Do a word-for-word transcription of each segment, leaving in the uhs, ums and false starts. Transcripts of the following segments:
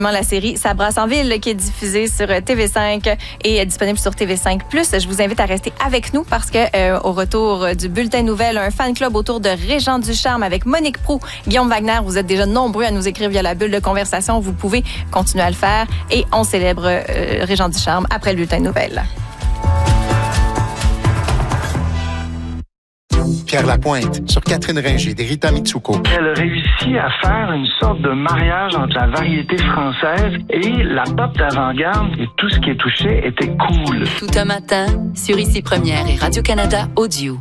La série Ça brasse en ville qui est diffusée sur T V cinq et est disponible sur T V cinq plus. Je vous invite à rester avec nous parce que euh, au retour du bulletin nouvelle, un fan club autour de Régent Ducharme avec Monique Proulx, Guillaume Wagner. Vous êtes déjà nombreux à nous écrire via la bulle de conversation. Vous pouvez continuer à le faire et on célèbre euh, Régent Ducharme après le bulletin nouvelle. Pierre Lapointe, sur Catherine Ringer des Rita Mitsuko. Elle réussit à faire une sorte de mariage entre la variété française et la pop d'avant-garde, et tout ce qui est touché était cool. Tout un matin, sur Ici Première et Radio-Canada Audio.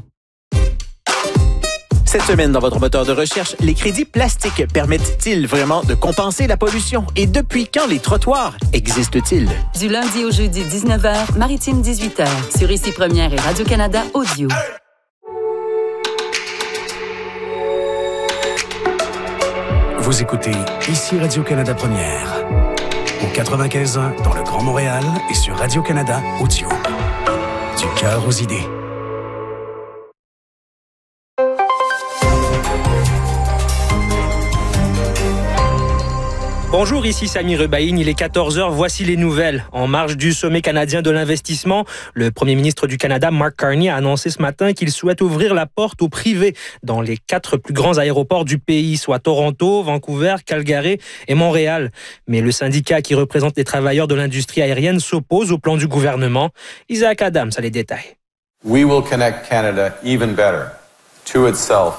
Cette semaine, dans votre moteur de recherche, les crédits plastiques permettent-ils vraiment de compenser la pollution? Et depuis quand les trottoirs existent-ils? Du lundi au jeudi, dix-neuf heures, Maritime dix-huit heures, sur Ici Première et Radio-Canada Audio. Vous écoutez Ici Radio-Canada Première, au quatre-vingt-quinze ans dans le Grand Montréal et sur Radio-Canada Audio. Du cœur aux idées. Bonjour, ici Sami Rebaïn, il est quatorze heures, voici les nouvelles. En marge du sommet canadien de l'investissement, le premier ministre du Canada, Mark Carney, a annoncé ce matin qu'il souhaite ouvrir la porte au privé dans les quatre plus grands aéroports du pays, soit Toronto, Vancouver, Calgary et Montréal. Mais le syndicat qui représente les travailleurs de l'industrie aérienne s'oppose au plan du gouvernement. Isaac Adams a les détails. We will connect Canada even better to itself.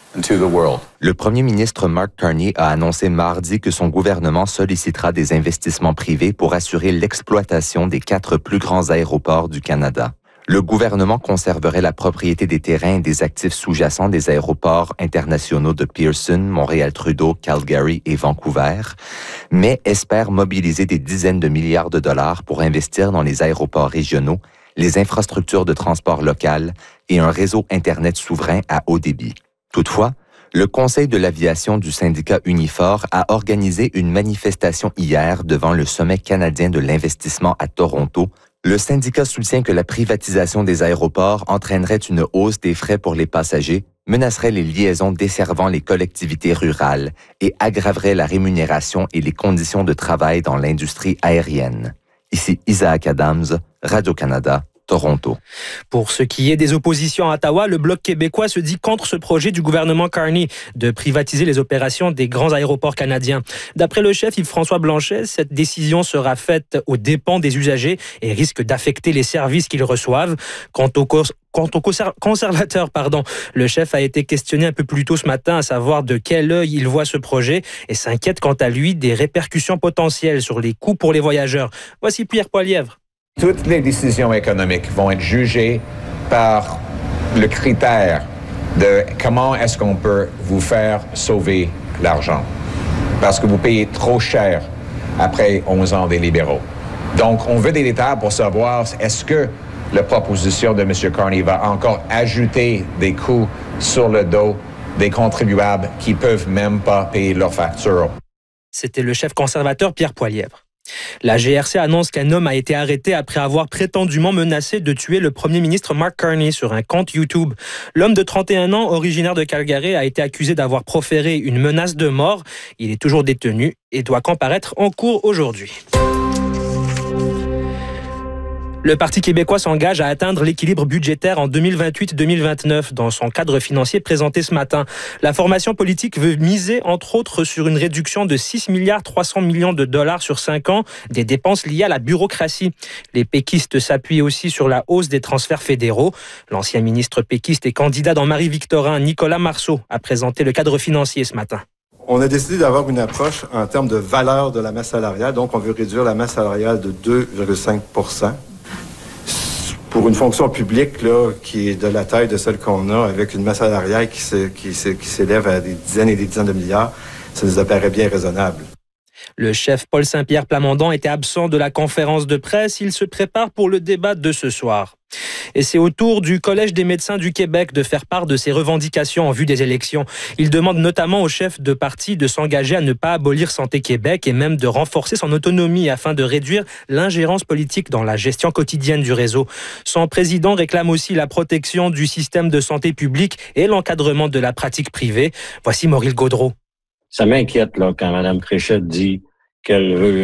Le premier ministre Mark Carney a annoncé mardi que son gouvernement sollicitera des investissements privés pour assurer l'exploitation des quatre plus grands aéroports du Canada. Le gouvernement conserverait la propriété des terrains et des actifs sous-jacents des aéroports internationaux de Pearson, Montréal-Trudeau, Calgary et Vancouver, mais espère mobiliser des dizaines de milliards de dollars pour investir dans les aéroports régionaux, les infrastructures de transport local et un réseau Internet souverain à haut débit. Toutefois, le Conseil de l'aviation du syndicat Unifor a organisé une manifestation hier devant le Sommet canadien de l'investissement à Toronto. Le syndicat soutient que la privatisation des aéroports entraînerait une hausse des frais pour les passagers, menacerait les liaisons desservant les collectivités rurales et aggraverait la rémunération et les conditions de travail dans l'industrie aérienne. Ici Isaac Adams, Radio-Canada. Toronto. Pour ce qui est des oppositions à Ottawa, le Bloc québécois se dit contre ce projet du gouvernement Carney de privatiser les opérations des grands aéroports canadiens. D'après le chef Yves-François Blanchet, cette décision sera faite aux dépens des usagers et risque d'affecter les services qu'ils reçoivent. Quant au Quant aux conservateurs, pardon, le chef a été questionné un peu plus tôt ce matin à savoir de quel œil il voit ce projet et s'inquiète quant à lui des répercussions potentielles sur les coûts pour les voyageurs. Voici Pierre Poilievre. Toutes les décisions économiques vont être jugées par le critère de comment est-ce qu'on peut vous faire sauver l'argent. Parce que vous payez trop cher après onze ans des libéraux. Donc, on veut des détails pour savoir est-ce que la proposition de M. Carney va encore ajouter des coûts sur le dos des contribuables qui peuvent même pas payer leurs factures. C'était le chef conservateur Pierre Poilievre. La G R C annonce qu'un homme a été arrêté après avoir prétendument menacé de tuer le premier ministre Mark Carney sur un compte YouTube. L'homme de trente et un ans, originaire de Calgary, a été accusé d'avoir proféré une menace de mort. Il est toujours détenu et doit comparaître en cour aujourd'hui. Le Parti québécois s'engage à atteindre l'équilibre budgétaire en deux mille vingt-huit deux mille vingt-neuf dans son cadre financier présenté ce matin. La formation politique veut miser, entre autres, sur une réduction de six milliards trois cents millions de dollars sur cinq ans des dépenses liées à la bureaucratie. Les péquistes s'appuient aussi sur la hausse des transferts fédéraux. L'ancien ministre péquiste et candidat dans Marie-Victorin, Nicolas Marceau, a présenté le cadre financier ce matin. On a décidé d'avoir une approche en termes de valeur de la masse salariale. Donc, on veut réduire la masse salariale de deux virgule cinq pour cent. Pour une fonction publique là, qui est de la taille de celle qu'on a, avec une masse salariale qui, se, qui, se, qui s'élève à des dizaines et des dizaines de milliards, ça nous apparaît bien raisonnable. Le chef Paul Saint-Pierre Plamondon était absent de la conférence de presse. Il se prépare pour le débat de ce soir. Et c'est au tour du Collège des médecins du Québec de faire part de ses revendications en vue des élections. Il demande notamment au chef de parti de s'engager à ne pas abolir Santé Québec et même de renforcer son autonomie afin de réduire l'ingérence politique dans la gestion quotidienne du réseau. Son président réclame aussi la protection du système de santé publique et l'encadrement de la pratique privée. Voici Maurice Gaudreault. Ça m'inquiète là quand Mme Fréchette dit qu'elle veut